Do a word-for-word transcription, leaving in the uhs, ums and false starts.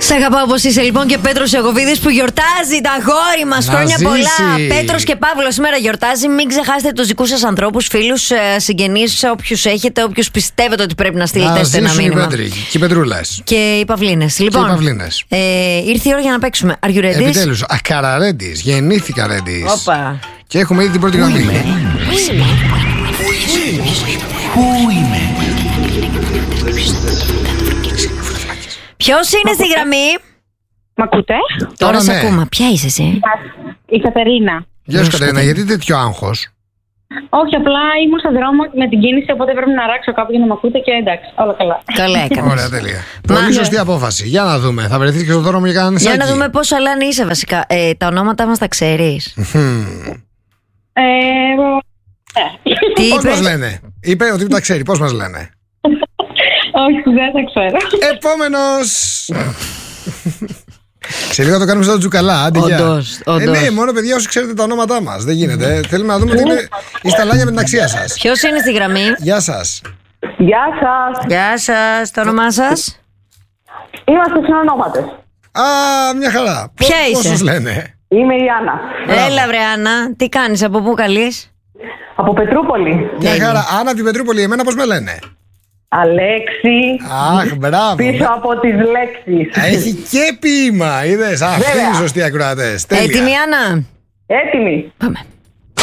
Σ' αγαπάω όπως είσαι λοιπόν και Πέτρος Ιακωβίδης που γιορτάζει τα αγόρι μας. Χρόνια ζήσει. πολλά. Πέτρος και Παύλος σήμερα γιορτάζει. Μην ξεχάσετε τους δικούς σας ανθρώπους, φίλους, συγγενείς, όποιους έχετε, όποιους πιστεύετε ότι πρέπει να στείλετε να ένα μήνυμα. Οι Πέτροι και οι Πετρούλες. Και οι Παυλίνες. Λοιπόν, και οι Παυλίνες. Ε, ήρθε η ώρα για να παίξουμε. Are you ready? Επιτέλους, ακαραρέντης, γεννήθηκα ρέντης. Όπα. Και έχουμε ήδη την πρώτη γραμμή. Πού είμαι? Ποιος είναι στη γραμμή? Μ' ακούτε? Τώρα σε ναι. ακούμε. Ποια είσαι εσύ? Η Κατερίνα. Γεια σου Κατερίνα, γιατί τέτοιο άγχος? Όχι, απλά ήμουν στον δρόμο με την κίνηση, οπότε πρέπει να ράξω κάπου για να μ' ακούτε και εντάξει, όλα καλά. Καλά έκανες. Ωραία, τέλεια. Πολύ σωστή απόφαση. Για να δούμε, θα βρεθείς και στον δρόμο για κανένα Για να δούμε πόσο αλάνι είσαι βασικά. Ε, τα ονόματα μας τα ξέρεις? Ε, Τι Πώς είπες? μας λένε? Είπε ότι τα ξέρει, πώς μας λένε? όχι, δεν τα ξέρω. Επόμενος. Σε λίγο το κάνουμε σαν το Τζουκαλά. Άντε, γεια. Όντως, Ε, όντως. ναι, μόνο παιδιά όσοι ξέρετε τα ονόματά μας. Δεν γίνεται. Θέλουμε να δούμε ότι είναι η σταλάνια με την αξία σας. Ποιος είναι στη γραμμή? Γεια σας. Γεια σας. Γεια σας, το όνομά σας? Είμαστε συνονόματες. Α, μια χαρά. Πώς- Ποια Πώς είσαι? σας λένε? Είμαι η Άννα. Έλα βρε Άννα, τι κάνεις, από πού καλείς? Από Πετρούπολη. Μια Έγινε. χαρά. Άννα από την Πετρούπολη, εμένα πώς με λένε? Αλέξη. Αχ, μπράβο. Πίσω από τις λέξεις. Έχει και ποίημα, είδες. Αυτοί Βέβαια. είναι οι σωστοί ακροατές. Τέλεια. Έτοιμη Άννα? Έτοιμη. Πάμε.